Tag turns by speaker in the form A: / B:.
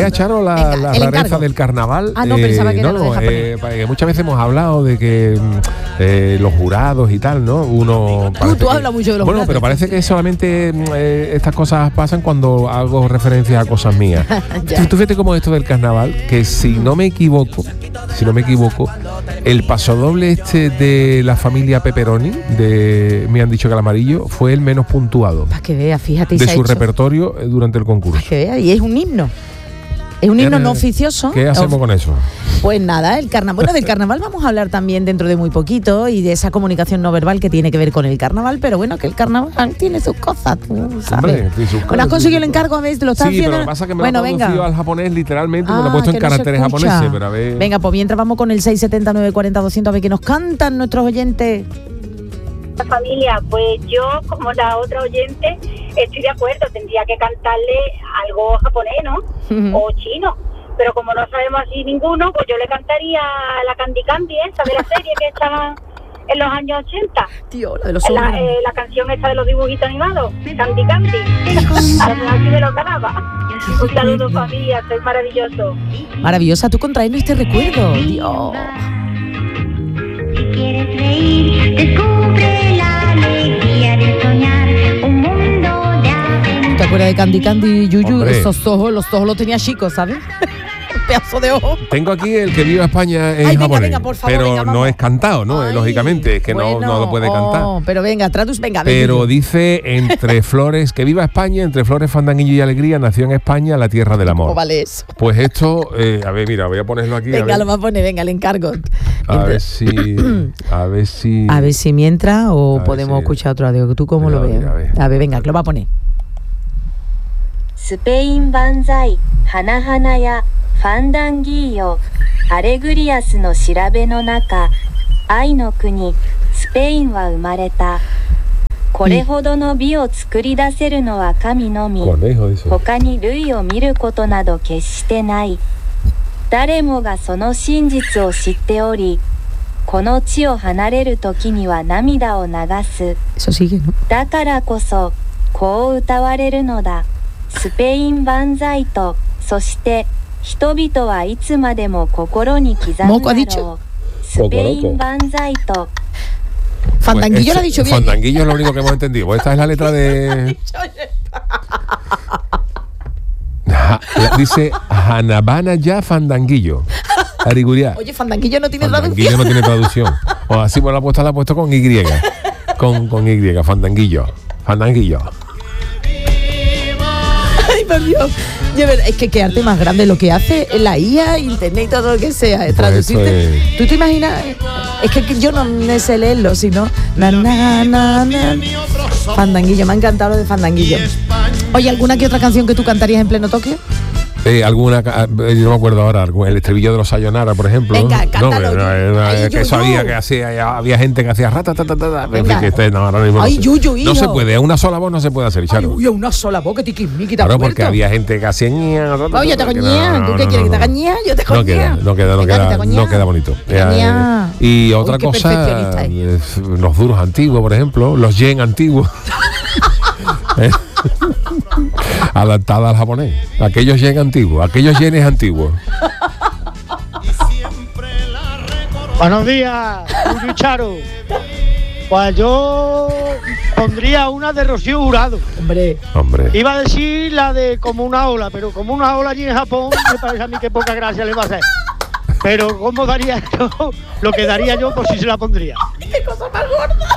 A: vea, Charo, la rareza del carnaval.
B: No, pensaba que era lo de japonés.
A: Que muchas veces hemos hablado de que los jurados y tal, ¿no?
B: Tú hablas mucho de los jurados.
A: Pero parece que solamente estas cosas pasan cuando hago referencia a cosas mías. Tú fíjate cómo esto del carnaval, que si no me equivoco, el pasodoble de la familia Pepperoni, me han dicho que el amarillo, fue el menos puntuado.
B: Para que veas, fíjate.
A: De su repertorio durante el concurso.
B: Para que veas, y es un himno. Es un himno no oficioso.
A: ¿Qué hacemos con eso?
B: Pues nada, el carnaval. Bueno, del carnaval vamos a hablar también dentro de muy poquito y de esa comunicación no verbal que tiene que ver con el carnaval, pero bueno, que el carnaval tiene sus cosas, tú sabes. Bueno, has conseguido el encargo, a ver, lo estás haciendo.
A: Sí, pero lo que pasa es que me lo he traducido al japonés literalmente, me lo he puesto en caracteres japoneses, pero a ver.
B: Venga, pues mientras vamos con el 679 40 200 a ver qué nos cantan nuestros oyentes.
C: Familia, pues yo, como la otra oyente, estoy de acuerdo, tendría que cantarle algo japonés, ¿no? O chino, pero como no sabemos así ninguno, pues yo le cantaría la Candy Candy, esa de la serie que estaba en los años 80.
B: Tío, la de los
C: la canción esta de los dibujitos animados, Candy Candy. A lo mejor sí me lo ganaba. Un saludo, familia, soy maravilloso.
B: Maravillosa, tú contraes este recuerdo, Dios.
D: Si quieres reír, descubre la alegría de soñar un mundo de aventuras.
B: ¿Te acuerdas de Candy Candy, Yuyu? Esos ojos, los ojos los tenía chicos, ¿sabes? Un pedazo de ojo.
A: Tengo aquí el que viva España en japonés,
B: venga, por favor,
A: pero no es cantado, ¿no? Lógicamente, es que no lo puede cantar.
B: Pero venga, venga.
A: Pero dice, entre flores, que viva España, entre flores, fandanguillo y alegría, nació en España la tierra del amor.
B: Vale eso.
A: Pues esto, a ver, mira, voy a ponerlo aquí.
B: Venga, lo va a poner, venga, le encargo.
A: A ver si
B: mientras o podemos escuchar otro audio. ¿Tú cómo lo ves? A ver, venga, que lo va a poner.
D: スペイン万歳、花々やファンダンギーヨ、アレグリアスの調べの中、愛の国、スペインは生まれた。これほどの美を作り出せるのは神のみ。他に類を見ることなど決してない。誰もがその真実を知っており、この地を離れる時には涙を流す。だからこそ、こう歌われるのだ。スペイン万歳と、そして人々はいつまでも心に刻むだろう。スペイン万歳と。
B: Fandanguillo lo ha dicho bien.
A: Fandanguillo es lo único que hemos entendido. Pues esta es la letra de. Dice Hanabana ya Fandanguillo. Ariguria.
B: Oye, Fandanguillo no tiene traducción.
A: Fandanguillo no tiene traducción. O así pues la ha puesto con Y. Con Y, Fandanguillo. Fandanguillo.
B: Ay, por Dios. Es que qué arte más grande lo que hace la IA, internet y todo lo que sea, traducirte. ¿Tú te imaginas? Es que yo no me sé leerlo, sino Fandanguillo, me ha encantado lo de Fandanguillo. Oye, ¿alguna que otra canción que tú cantarías en pleno Tokio?
A: Alguna, yo no me acuerdo ahora, el estribillo de los Sayonara, por ejemplo.
B: Venga, cántalo.
A: Que eso había gente que hacía rata.
B: Ay, Yuyu,
A: no se puede, a una sola voz no se puede hacer, Charo.
B: Uy, una sola voz que tiquismiqui.
A: Claro, porque había gente que hacía
B: Oye, te coñía. ¿Tú qué quieres que te cañía? Yo te coñía.
A: No queda bonito. Y otra cosa, los duros antiguos, por ejemplo, los yen antiguos. Adaptada al japonés. Aquellos yen antiguos, aquellos yenes antiguos.
E: Buenos días, Yuyu Charo. Pues yo pondría una de Rocío Jurado.
B: Hombre.
E: Iba a decir la de Como una ola, pero como una ola allí en Japón, me parece a mí que poca gracia le va a hacer. Pero ¿cómo daría yo? Lo que daría yo, pues sí se la pondría.
B: ¡Qué cosa más gorda!